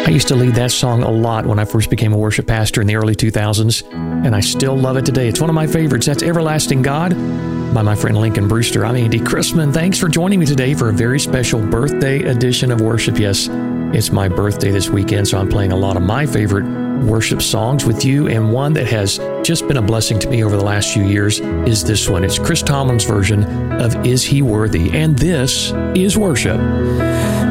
I used to lead that song a lot when I first became a worship pastor in the early 2000s, and I still love it today. It's one of my favorites. That's Everlasting God by my friend Lincoln Brewster. I'm Andy Chrisman. Thanks for joining me today for a very special birthday edition of Worship. Yes, it's my birthday this weekend, so I'm playing a lot of my favorite worship songs with you, and one that has just been a blessing to me over the last few years is this one. It's Chris Tomlin's version of Is He Worthy? And this is Worship.